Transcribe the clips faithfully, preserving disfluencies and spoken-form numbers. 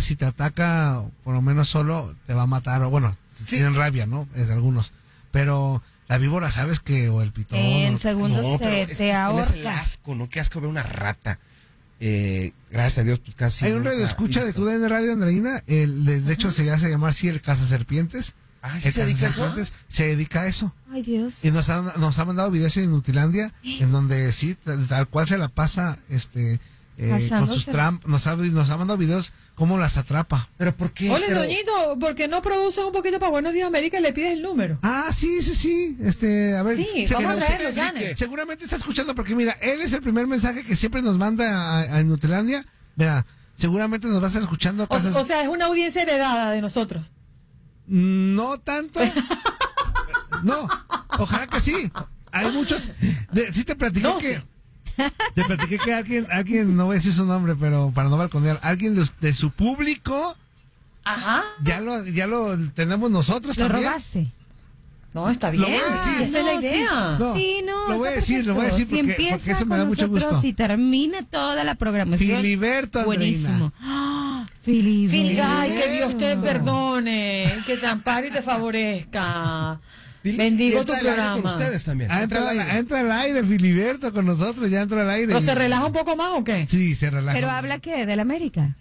si te ataca, por lo menos solo, te va a matar, o bueno, Sí. tienen rabia, ¿no? Es algunos. Pero la víbora, ¿sabes que o el pitón? En o- segundos No, te, pero es, te tienes ahorca. el asco, ¿no? Qué asco ver una rata. Eh, gracias a Dios, pues casi. Hay un radio nunca escucha he de visto. tu D N Radio, Andreina, el, de, de hecho se hace llamar así el cazaserpientes. Ah, ¿sí El se dedica a eso? cazaserpientes se dedica a eso. Ay, Dios. Y nos ha, nos ha mandado videos en Nutilandia, en donde sí, tal, tal cual se la pasa, este, eh, con Cazándose. sus trampas, nos ha, nos ha mandado videos cómo las atrapa. ¿Pero por qué? Ole, Pero- doñito, ¿por qué no produces un poquito para Buenos Días América y le pides el número? Ah, sí, sí, sí, este, a ver. Sí, se- vamos a que nos traerlo, explique. Janet. Seguramente está escuchando porque mira, él es el primer mensaje que siempre nos manda a, a Nutilandia. Mira, seguramente nos va a estar escuchando. O, casas- o sea, es una audiencia heredada de nosotros. No tanto. No, ojalá que sí. Hay muchos. De, sí te platiqué No, que. sí. Te platiqué que alguien, alguien, no voy a decir su nombre, pero para no balconear, alguien de, de su público Ajá. ya lo, ya lo tenemos nosotros Lo también. robaste. No, está Lo bien. voy a decir. Esa es la No, sí. idea. No, Sí, no. lo voy a está decir, lo voy a decir perfecto. porque- si empieza porque eso me da con mucho nosotros gusto. y termina toda la programación. Filiberto, Andreina. Buenísimo. ¡Ah! Filiberto. Fili- Ay, que Dios te perdone, que te ampare y te favorezca. Fili- Bendigo y tu entra al aire programa. con ustedes también. Ah, Entra entra, al al- aire. entra al aire, Filiberto, con nosotros, ya entra al aire. ¿Pero se relaja un poco más o qué? Sí, se relaja. Pero habla que del América.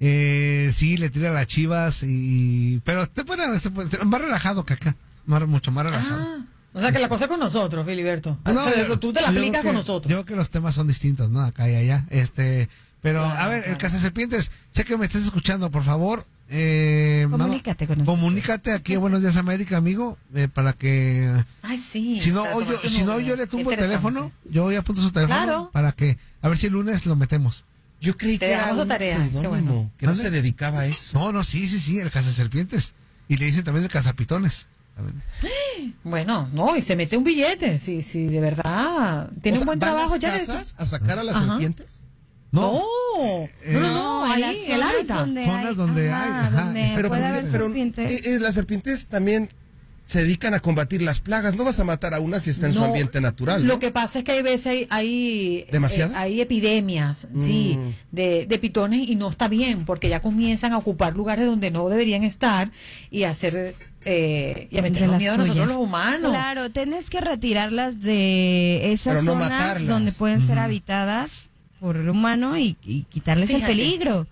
Eh, sí, le tira las chivas y... Pero te pone, se pone- más relajado que acá. Más, mucho más relajado. Ah, o sea que la cosa es con nosotros, Filiberto. Ah, no, O sea, yo- tú te la yo aplicas creo que- con nosotros. Yo creo que los temas son distintos, ¿no? Acá y allá. Este, pero, Claro, a ver, el claro. Cazaserpientes, sé que me estás escuchando, por favor. Eh, Comunícate mano, con nosotros. Comunícate aquí a Buenos Días América, amigo, eh, para que... Ay, sí. Si no, para hoy yo, tomarte un si no, número. yo le tumbo Qué el teléfono, interesante. yo voy a apunto su teléfono Claro. para que, a ver si el lunes lo metemos. Yo creí Te que era dejamos un tarea, qué seudónimo, bueno. que no ¿Mande? se dedicaba a eso. No, no, sí, sí, sí, el Cazaserpientes. Y le dicen también el Cazapitones. también. Bueno, no, y se mete un billete. Sí, sí, de verdad. Tiene O sea, un buen ¿van trabajo las ya. casas a sacar a las Ajá. serpientes? No, Eh, no, no, no, a ahí, las el zonas hábitat. donde Zonas hay, donde ajá, hay, ajá. donde Pero, puede pero- haber pero, serpientes. eh, eh, las serpientes también se dedican a combatir las plagas. No vas a matar a una si está en su No, ambiente natural, ¿no? Lo que pasa es que hay veces hay, hay, ¿Demasiadas? eh, hay epidemias, sí, Mm. de, de pitones y no está bien porque ya comienzan a ocupar lugares donde no deberían estar y a hacer eh, y a Entre meternos las miedo a nosotros suyas. los humanos. Claro, tienes que retirarlas de esas Pero no zonas matarlas. donde pueden ser habitadas por el humano y, y quitarles Fíjate. el peligro.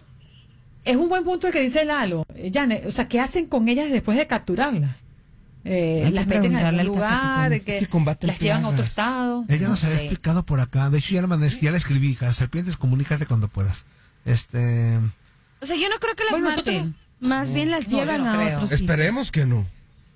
Es un buen punto el que dice Lalo. Eh, Janet, o sea, ¿qué hacen con ellas después de capturarlas? Eh, Hay que las meten en preguntarle algún al lugar, cazapitones. que, Es que combaten las llevan a otro plagas. estado. Ella No nos había sé. explicado por acá. De hecho, ya la, mandé, ya la escribí. Cazaserpientes, comunícate cuando puedas. Este... O sea, yo no creo que las Bueno, maten. nosotros- Más bien las No, yo llevan no a creo. otros sitios. Esperemos que no.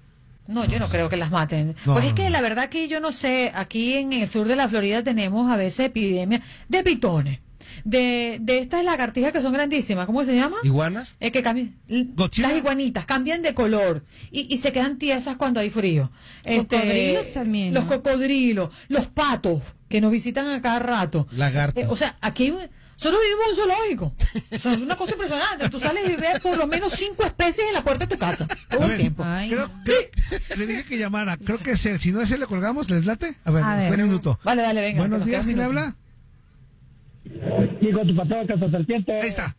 No, yo no creo que las maten. No, Porque no, es que no. la verdad que yo no sé, aquí en el sur de la Florida tenemos a veces epidemias de pitones, de, de estas lagartijas que son grandísimas, ¿cómo se llama? ¿Iguanas? Es que cambian, ¿Godzilla? las iguanitas cambian de color y, y se quedan tiesas cuando hay frío. Cocodrilos también, Los ¿no? cocodrilos, los patos que nos visitan a cada rato. Lagartos. Eh, o sea, aquí hay un- nosotros vivimos en un zoológico. O sea, es una cosa impresionante. Tú sales y ves por lo menos cinco especies en la puerta de tu casa todo A el ver, tiempo. Ay, Creo, no. creo- le dije que llamara. Creo que es él. Si no es él, le colgamos. ¿Les late? A ver, A ver. un minuto. Vale, dale, venga. que Buenos nos días, queda un ¿quién minuto. habla? Y con tu patrón Cazaserpiente. Ahí está.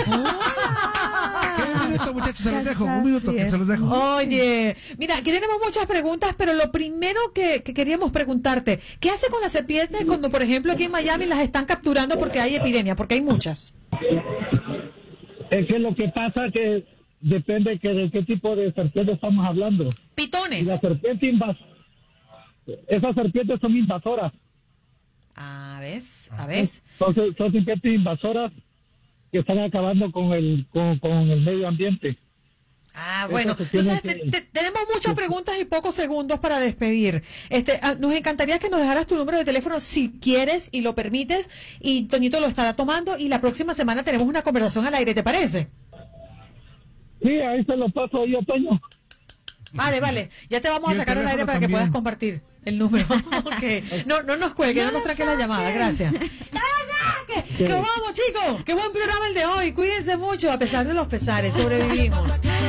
Un minuto, muchachos, se los dejo. Un minuto, que se los dejo. Oye, mira, aquí tenemos muchas preguntas, pero lo primero que, que queríamos preguntarte, ¿qué hace con las serpientes cuando, por ejemplo, aquí en Miami las están capturando porque hay epidemia, porque hay muchas? Es que lo que pasa que depende que de qué tipo de serpiente estamos hablando. Y Pitones. la serpiente invas esas serpientes son invasoras. A ver, a ver. Son, son serpientes invasoras que están acabando con el con, con el medio ambiente. Ah, bueno, Eso se tú sabes, tiene te- que- te- tenemos muchas preguntas y pocos segundos para despedir. Este, ah, nos encantaría que nos dejaras tu número de teléfono si quieres y lo permites, y Toñito lo estará tomando, y la próxima semana tenemos una conversación al aire, ¿te parece? Sí, ahí se lo paso yo, Toño. Vale, vale, ya te vamos Y a el sacar al aire teléfono para que también. puedas compartir el número. Ok. No, no nos cuelgue, no, nos tranque la llamada, gracias. ¡No la saque! ¡Que vamos, chicos! ¡Qué buen programa el de hoy! Cuídense mucho, a pesar de los pesares, sobrevivimos.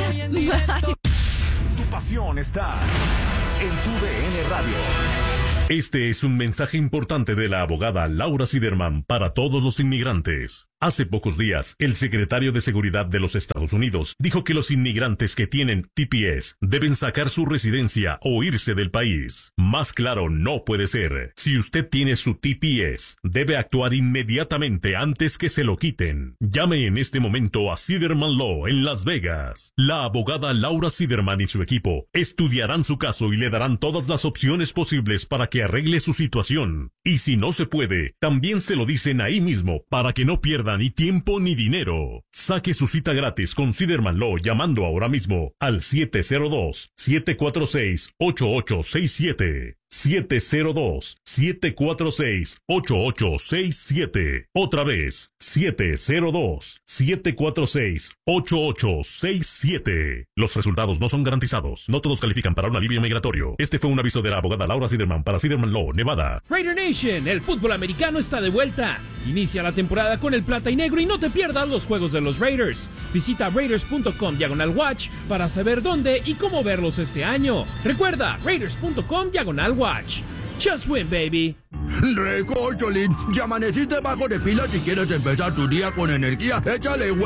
Tu pasión está en tu D N Radio. Este es un mensaje importante de la abogada Laura Siderman para todos los inmigrantes. Hace pocos días, el secretario de Seguridad de los Estados Unidos dijo que los inmigrantes que tienen T P S deben sacar su residencia o irse del país. Más claro no puede ser. Si usted tiene su T P S, debe actuar inmediatamente antes que se lo quiten. Llame en este momento a Siderman Law en Las Vegas. La abogada Laura Siderman y su equipo estudiarán su caso y le darán todas las opciones posibles para que arregle su situación. Y si no se puede, también se lo dicen ahí mismo para que no pierda ni tiempo ni dinero. Saque su cita gratis con Siderman Law llamando ahora mismo al siete cero dos, siete cuatro seis, ocho ocho seis siete. siete cero dos, siete cuatro seis, ocho ocho seis siete. Otra vez, siete cero dos, siete cuatro seis, ocho ocho seis siete. Los resultados no son garantizados. No todos califican para un alivio migratorio. Este fue un aviso de la abogada Laura Siderman para Siderman Law, Nevada. Raider Nation, el fútbol americano está de vuelta. Inicia la temporada con el plata y negro y no te pierdas los juegos de los Raiders. Visita raiders punto com diagonal watch para saber dónde y cómo verlos este año. Recuerda, raiders punto com diagonal watch. Just win, baby. Recórcholín, ya amaneciste bajo de pila si quieres empezar tu día con energía. Échale